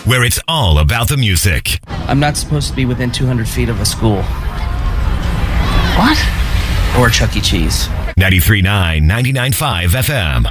where it's all about the music. I'm not supposed to be within 200 feet of a school. What? Or Chuck E. Cheese. 93.9, 99.5 FM.